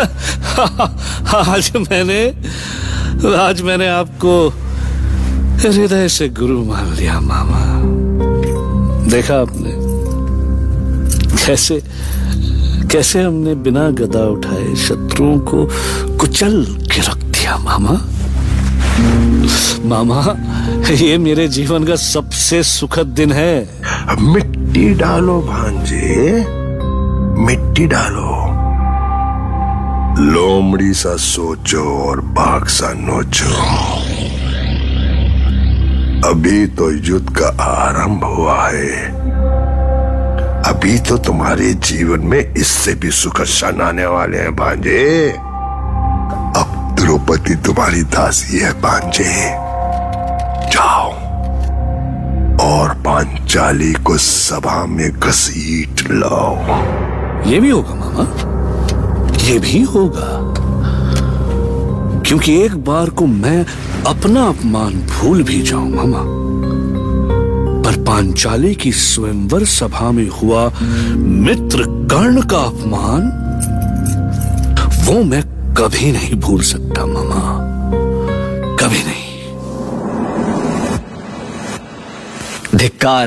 आज मैंने आपको हृदय से गुरु मान लिया मामा। देखा आपने कैसे हमने बिना गदा उठाए शत्रुओं को कुचल के रख दिया मामा। मामा, ये मेरे जीवन का सबसे सुखद दिन है। मिट्टी डालो भांजे, मिट्टी डालो। लोमड़ी सा सोचो और बाघ सा नोचो। अभी तो युद्ध का आरंभ हुआ है। अभी तो तुम्हारे जीवन में इससे भी सुखद क्षण आने वाले हैं भांजे। अब द्रौपदी तुम्हारी दासी है भांजे। जाओ और पांचाली को सभा में घसीट लाओ। ये भी होगा मामा, ये भी होगा, क्योंकि एक बार को मैं अपना अपमान भूल भी जाऊं मामा, पर पांचाली की स्वयंवर सभा में हुआ मित्र कर्ण का अपमान, वो मैं कभी नहीं भूल सकता मामा, कभी नहीं। धिक्कार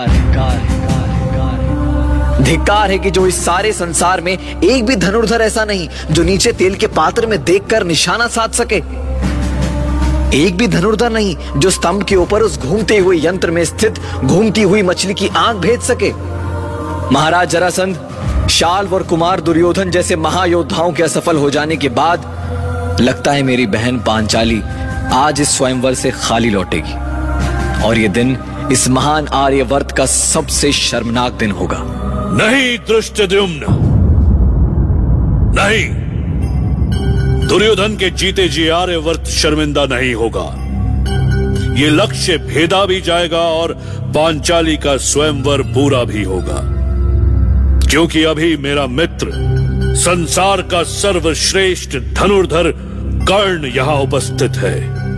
है कि जो इस सारे संसार में एक भी धनुर्धर ऐसा नहीं जो नीचे तेल के पात्र में देखकर निशाना साध सके। एक भी धनुर्धर नहीं जो स्तंभ के ऊपर उस घूमते हुए यंत्र में स्थित घूमती हुई मछली की आंख भेद सके। महाराज जरासंध, शाल और कुमार दुर्योधन जैसे महायोद्धाओं के असफल हो जाने के बाद लगता है मेरी बहन पांचाली आज इस स्वयंवर से खाली लौटेगी, और ये दिन इस महान आर्यवर्त का सबसे शर्मनाक दिन होगा। नहीं धृष्टद्युम्न, नहीं, दुर्योधन के जीते जी आर्यवर्त शर्मिंदा नहीं होगा। ये लक्ष्य भेदा भी जाएगा और पांचाली का स्वयंवर पूरा भी होगा, क्योंकि अभी मेरा मित्र, संसार का सर्वश्रेष्ठ धनुर्धर कर्ण यहां उपस्थित है।